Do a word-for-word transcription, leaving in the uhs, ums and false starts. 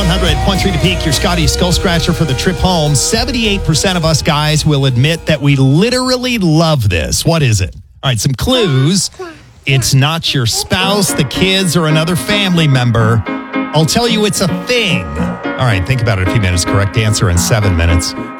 one hundred point three to Peak, your Scotty Skull Scratcher for the trip home. seventy-eight percent of us guys will admit that we literally love this. What is it? All right, some clues. It's not your spouse, the kids, or another family member. I'll tell you it's a thing. All right, think about it a few minutes. Correct answer in seven minutes.